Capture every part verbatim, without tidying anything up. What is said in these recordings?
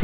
Sí.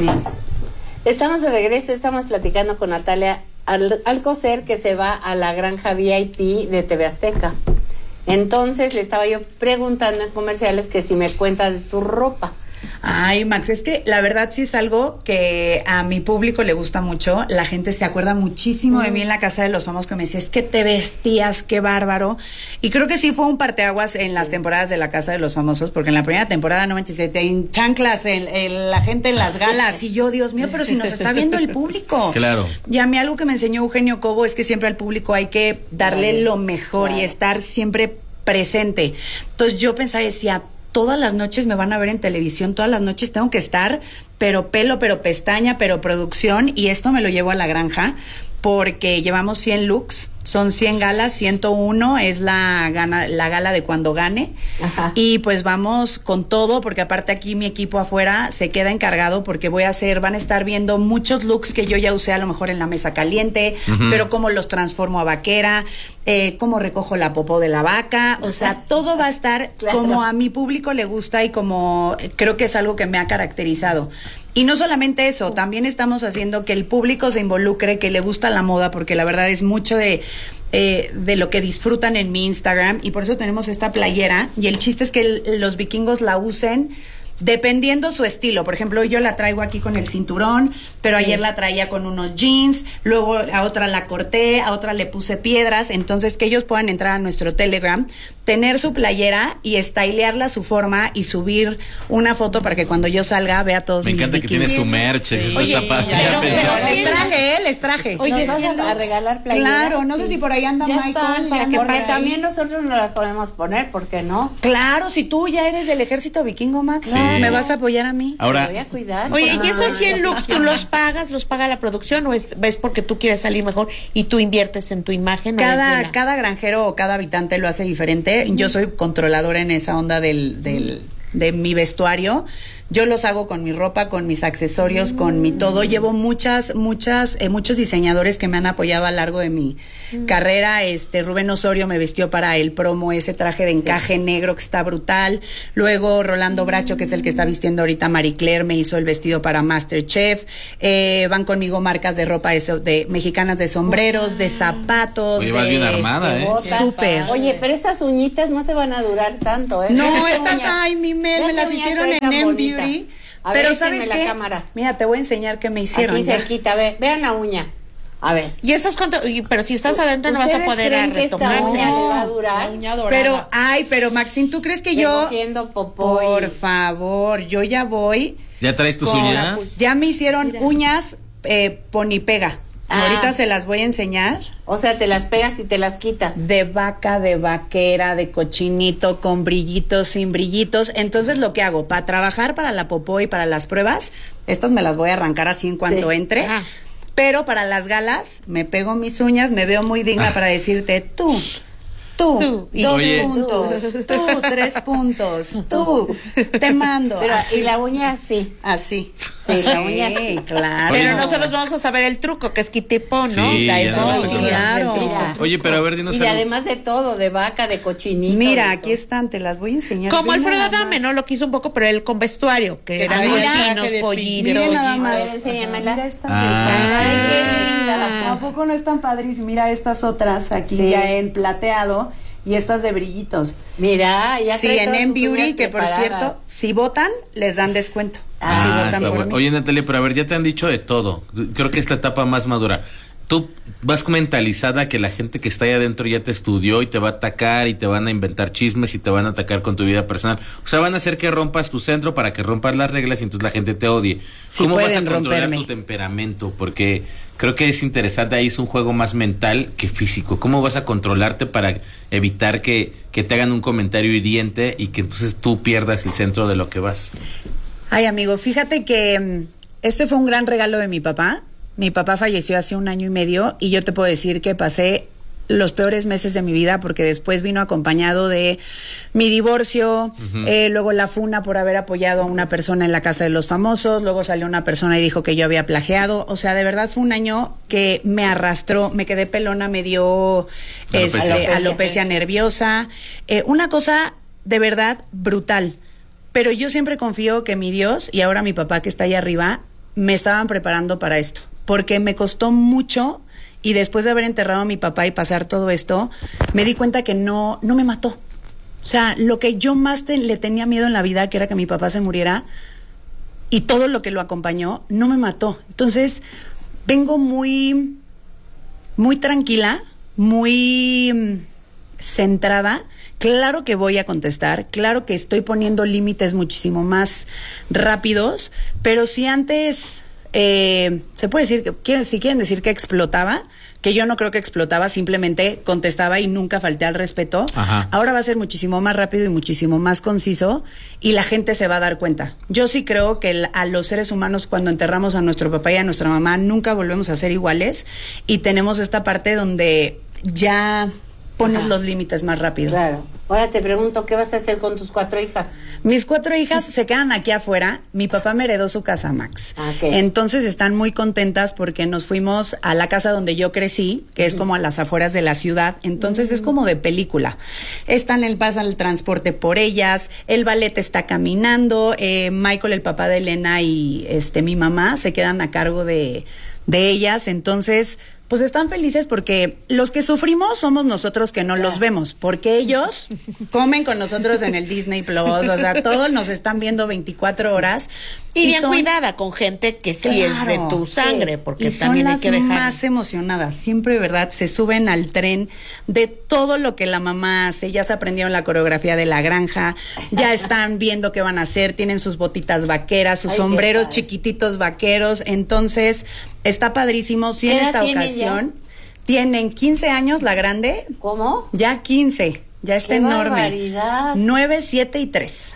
Estamos de regreso, estamos platicando con Natalia Al- Alcocer, que se va a la granja V I P de T V Azteca. Entonces le estaba yo preguntando en comerciales que si me cuenta de tu ropa. Ay, Max, es que la verdad sí es algo que a mi público le gusta mucho. La gente se acuerda muchísimo mm. de mí en la Casa de los Famosos, que me decía, es que te vestías, qué bárbaro. Y creo que sí fue un parteaguas en las temporadas de la Casa de los Famosos, porque en la primera temporada, no manches, en chanclas, en, en, la gente en las galas, y yo, Dios mío, pero si nos está viendo el público. Claro. Y a mí algo que me enseñó Eugenio Cobo es que siempre al público hay que darle claro, lo mejor claro. y estar siempre presente. Entonces yo pensaba, decía, todas las noches me van a ver en televisión, todas las noches tengo que estar, pero pelo, pero pestaña, pero producción, y esto me lo llevo a la granja, porque llevamos cien looks, son cien galas, ciento uno es la gana, la gala de cuando gane. Ajá. Y pues vamos con todo, porque aparte aquí mi equipo afuera se queda encargado, porque voy a hacer, van a estar viendo muchos looks que yo ya usé a lo mejor en la mesa caliente, uh-huh. pero cómo los transformo a vaquera, eh, cómo recojo la popó de la vaca, o sea, todo va a estar claro. como a mi público le gusta y como creo que es algo que me ha caracterizado. Y no solamente eso, también estamos haciendo que el público se involucre, que le gusta la moda, porque la verdad es mucho de, eh, de lo que disfrutan en mi Instagram, y por eso tenemos esta playera, y el chiste es que el, los vikingos la usen dependiendo su estilo. Por ejemplo, yo la traigo aquí con el cinturón, pero sí. ayer la traía con unos jeans, luego a otra la corté, a otra le puse piedras, entonces que ellos puedan entrar a nuestro Telegram, tener su playera y stylearla a su forma y subir una foto para que cuando yo salga vea todos Me mis encanta bikinis. que tienes tu merch, sí. Eso Oye, está padre. Pero, pero les traje, ¿eh? Les traje. Oye, ¿nos vas a regalar playeras? Claro, no sí. sé si por ahí anda ya Michael. Están, para que porque pase también nosotros nos las podemos poner, ¿por qué no? Claro, si tú ya eres del ejército vikingo, Max, sí. me vas a apoyar a mí. Ahora, te voy a cuidar. Oye, ¿y esos cien looks tú los pagas, los paga la producción o es, ves porque tú quieres salir mejor y tú inviertes en tu imagen? Cada, la... cada granjero o cada habitante lo hace diferente. Mm. Yo soy controladora en esa onda del, del, de mi vestuario. Yo los hago con mi ropa, con mis accesorios, mm. con mi todo. Llevo muchas, muchas, eh, muchos diseñadores que me han apoyado a lo largo de mi mm. carrera. Este, Rubén Osorio me vistió para el promo ese traje de encaje sí. negro que está brutal. Luego Rolando Bracho, que es el que está vistiendo ahorita Marie Claire, me hizo el vestido para MasterChef. Eh, van conmigo marcas de ropa de, so, de mexicanas, de sombreros, ah. de zapatos. Oye, vas de, bien armada, ¿eh? Súper. Oye, pero estas uñitas no te van a durar tanto, ¿eh? No, estas, ay, mi me, me las hicieron en M Beauty. A pero ver, ¿sabes la qué? Cámara. Mira, te voy a enseñar qué me hicieron. Aquí cerquita, ve, vean la uña. A ver. ¿Y eso es cuánto? Pero si estás adentro no vas a poder a retomar. No, uña le va a durar. La uña dorada. Pero, ay, pero Maxine, ¿tú crees que yo? Popoy. Por favor, yo ya voy. ¿Ya traes tus con, uñas? Ya me hicieron Mira. uñas eh, ponipega. Ah. Ahorita se las voy a enseñar. O sea, te las pegas y te las quitas. De vaca, de vaquera, de cochinito, con brillitos, sin brillitos. Entonces lo que hago, para trabajar para la popó y para las pruebas, estas me las voy a arrancar así en cuanto sí. entre. Ajá. Pero para las galas, me pego mis uñas, me veo muy digna ah. para decirte, tú, tú, tú dos Oye. puntos, tú, tres puntos, tú, te mando. Pero, y la uña así. Así. Sí, la uña sí, claro. Pero nosotros vamos a saber el truco, que es quitipó, ¿no? Sí, la no, sí, claro. Oye, pero a ver, dinos Y algo. además de todo, de vaca, de cochinito. Mira, aquí están, te las voy a enseñar. Como Alfredo Adame, ¿no? Lo quiso un poco, pero él con vestuario, que eran cochinos, pollitos. Mira nada más. Mira estas. Ah, Ay, qué linda. ¿A poco no están padrísimas? Mira estas otras aquí sí. ya en plateado. Y estas de brillitos. Mira, ya sí, en M Beauty, que por cierto, si votan, les dan descuento. Ah, si votan está por bueno. mí. Oye, Natalia, pero a ver, ya te han dicho de todo. Creo que es la etapa más madura. Tú vas mentalizada que la gente que está ahí adentro ya te estudió y te va a atacar y te van a inventar chismes y te van a atacar con tu vida personal. O sea, van a hacer que rompas tu centro para que rompas las reglas y entonces la gente te odie. Sí, ¿Cómo vas a controlar romperme. tu temperamento? Porque creo que es interesante, ahí es un juego más mental que físico. ¿Cómo vas a controlarte para evitar que, que te hagan un comentario hiriente y que entonces tú pierdas el centro de lo que vas? Ay, amigo, fíjate que este fue un gran regalo de mi papá. Mi papá falleció hace un año y medio y yo te puedo decir que pasé los peores meses de mi vida porque después vino acompañado de mi divorcio, uh-huh. eh, luego la funa por haber apoyado a una persona en la Casa de los Famosos, luego salió una persona y dijo que yo había plagiado. O sea, de verdad fue un año que me arrastró, me quedé pelona, me dio alopecia, este, alopecia, alopecia nerviosa, eh, una cosa de verdad brutal. Pero yo siempre confío que mi Dios y ahora mi papá que está ahí arriba me estaban preparando para esto, porque me costó mucho y después de haber enterrado a mi papá y pasar todo esto, me di cuenta que no, no me mató. O sea, lo que yo más te, le tenía miedo en la vida, que era que mi papá se muriera, y todo lo que lo acompañó, no me mató. Entonces, vengo muy, muy tranquila, muy mm, centrada. Claro que voy a contestar, claro que estoy poniendo límites muchísimo más rápidos, pero si antes, eh, se puede decir, que si quieren decir que explotaba, que yo no creo que explotaba, simplemente contestaba y nunca falté al respeto. Ajá. Ahora va a ser muchísimo más rápido y muchísimo más conciso y la gente se va a dar cuenta. Yo sí creo que el, a los seres humanos cuando enterramos a nuestro papá y a nuestra mamá nunca volvemos a ser iguales y tenemos esta parte donde ya pones Ajá. los límites más rápido. Claro. Ahora te pregunto, ¿qué vas a hacer con tus cuatro hijas? Mis cuatro hijas se quedan aquí afuera. Mi papá me heredó su casa, Max. Okay. Entonces están muy contentas porque nos fuimos a la casa donde yo crecí, que es como a las afueras de la ciudad. Entonces uh-huh. es como de película. Están, el pasa el transporte por ellas, el ballet está caminando, eh, Michael, el papá de Elena y este mi mamá se quedan a cargo de, de ellas. Entonces, pues están felices porque los que sufrimos somos nosotros que no yeah. los vemos, porque ellos comen con nosotros en el Disney Plus, o sea, todos nos están viendo veinticuatro horas. Y, y bien son, cuidada con gente que sí claro, es de tu sangre, porque y también hay que dejar. Son las más emocionadas, siempre, ¿verdad? Se suben al tren de todo lo que la mamá hace, ya se aprendieron la coreografía de la granja, ya están viendo qué van a hacer, tienen sus botitas vaqueras, sus Ay, sombreros chiquititos vaqueros, entonces está padrísimo. Sí, en esta ocasión ya? Tienen quince años la grande. ¿Cómo? Ya quince, ya está ¡Qué enorme. Barbaridad! nueve, siete y tres.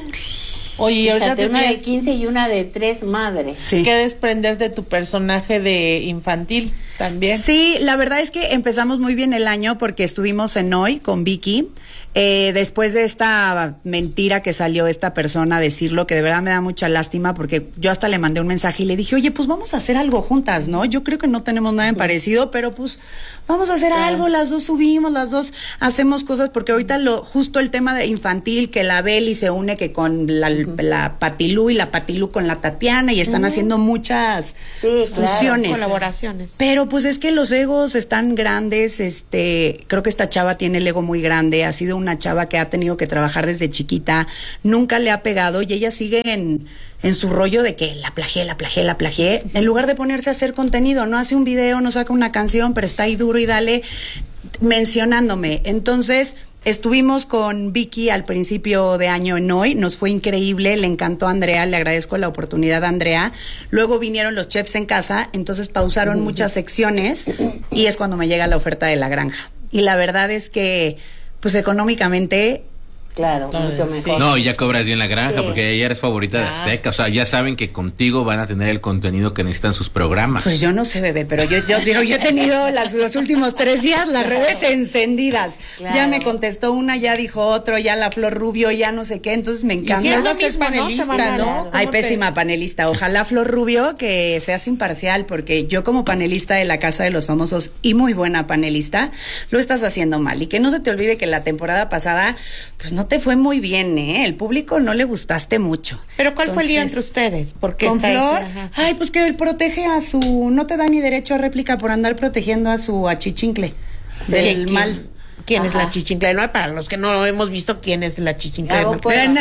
Oye, Fíjate, ahorita una de quince y una de tres madres. Sí. ¿Qué desprender de tu personaje de infantil también? Sí, la verdad es que empezamos muy bien el año porque estuvimos en Hoy con Vicky. Eh, después de esta mentira que salió esta persona a decirlo, que de verdad me da mucha lástima porque yo hasta le mandé un mensaje y le dije, oye, pues vamos a hacer algo juntas, ¿no? Yo creo que no tenemos nada en parecido, pero pues vamos a hacer claro. algo, las dos subimos, las dos hacemos cosas, porque ahorita lo justo el tema de infantil, que la Beli se une que con la, uh-huh. la Patilú y la Patilú con la Tatiana y están uh-huh. haciendo muchas sí, fusiones. Claro, colaboraciones. Pero pues es que los egos están grandes, este, creo que esta chava tiene el ego muy grande, ha sido una chava que ha tenido que trabajar desde chiquita, nunca le ha pegado y ella sigue en, en su rollo de que la plagié, la plagié, la plagié, en lugar de ponerse a hacer contenido, no hace un video, no saca una canción, pero está ahí duro y dale mencionándome. Entonces, estuvimos con Vicky al principio de año en Hoy, nos fue increíble, le encantó a Andrea, le agradezco la oportunidad a Andrea. Luego vinieron los chefs en casa, entonces pausaron muchas secciones y es cuando me llega la oferta de la granja. Y la verdad es que pues económicamente claro, mucho mejor. Sí. No, y ya cobras bien la granja, sí. porque ya eres favorita ah. de Azteca, o sea, ya saben que contigo van a tener el contenido que necesitan sus programas. Pues yo no sé, bebé, pero yo yo, yo, yo he tenido las, los últimos tres días las redes encendidas. Claro. Ya me contestó una, ya dijo otro, ya la Flor Rubio, ya no sé qué, entonces me encanta. Y es lo mismo, panelista, ¿no? ¿no? Ay, pésima te... panelista. Ojalá Flor Rubio que seas imparcial, porque yo como panelista de la Casa de los Famosos y muy buena panelista, lo estás haciendo mal. Y que no se te olvide que la temporada pasada, pues no te fue muy bien, ¿eh? El público no le gustaste mucho. ¿Pero cuál Entonces, fue el lío entre ustedes? ¿Por qué con Flor? Ese, ay, pues que él protege a su... No te da ni derecho a réplica por andar protegiendo a su achichincle del ¿Quién, mal. ¿Quién Ajá. es la chichincle del mal? Para los que no hemos visto quién es la chichincle del mal. Bueno.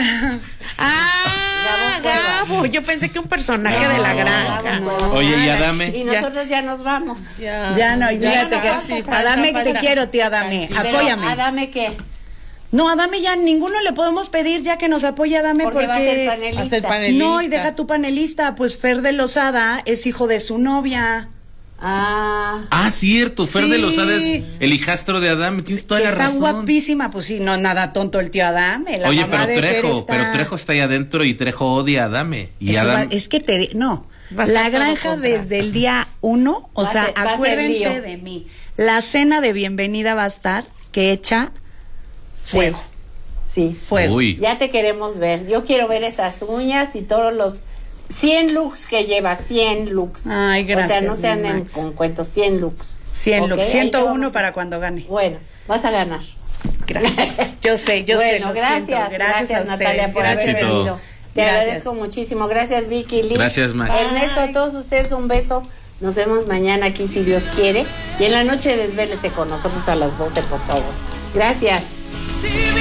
Ah, Gabo, Gabo. Yo pensé que un personaje no, de la granja. No. Oye, y Adame. Y nosotros ya, ya nos vamos. Ya, ya no, fíjate ya, que... Sí, Adame, falta, te falta. quiero, tío Adame. Pero, apóyame. ¿Adame qué? No, Adame ya ninguno le podemos pedir ya que nos apoye Adame porque, porque va a ser panelista. Va a ser panelista. No, y deja tu panelista, pues Fer de Lozada es hijo de su novia. Ah. Ah, cierto, Fer sí. de Lozada es el hijastro de Adame, tienes toda la razón. Está guapísima, pues sí, no nada tonto el tío Adame. La Oye, mamá pero de Trejo, está... pero Trejo está ahí adentro y Trejo odia a Adame. Y Eso Adame... va, es que te no, la granja desde el día uno, o va sea, ser, acuérdense de mí. La cena de bienvenida va a estar que echa fuego. Sí. Sí, fuego. Uy. Ya te queremos ver. Yo quiero ver esas uñas y todos los cien looks que lleva, cien looks. Ay, gracias. O sea, no se anden con cuentos, cien looks. cien okay, looks, ciento uno para cuando gane. Bueno, vas a ganar. Gracias. Yo sé, yo bueno, sé. Gracias, gracias, gracias a ustedes. Natalia, por haber venido. Te Gracias. agradezco muchísimo. Gracias, Vicky, Liz. Gracias, Max. Ernesto, a todos ustedes un beso. Nos vemos mañana aquí si Dios quiere. Y en la noche desvélese con nosotros a las doce, por favor. Gracias.